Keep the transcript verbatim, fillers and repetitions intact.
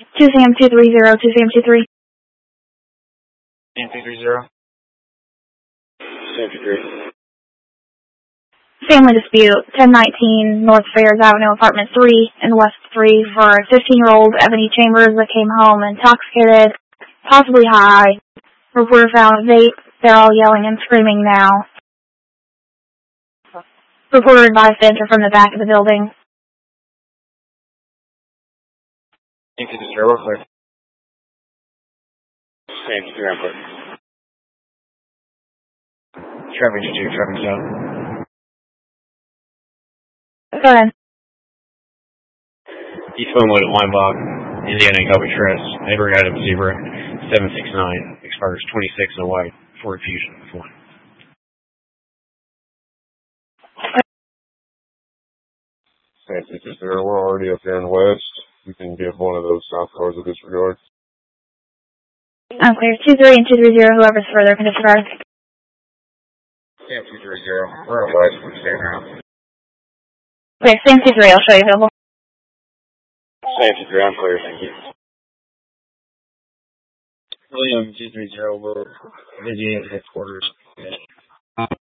two C M two three zero, two C M two three. C M two three zero. C M two three. Family dispute, ten nineteen North Fairs Avenue, apartment three in West three for fifteen-year-old Ebony Chambers that came home intoxicated, possibly high. Reporter found a vape. They're all yelling and screaming now. Reporter advised to enter from the back of the building. C M two three zero, clear. C M two three, I'm clear. Traffic two, traffic zone. Go ahead. East Homewood at Weinbach, Indiana and Gulf Express, neighboring item zebra, seven six nine, expires twenty-six in white, Ford Fusion, one. Fancy Sister, we're already up here in the west. You can give one of those south cars a disregard. I'm clear. two three and two three zero, whoever's further can disregard. C M two three zero, we're on west, we're staying around. Okay, same two three, I'll show you available. C M two three, I'm clear, thank you. William two three zero, we're busy at headquarters.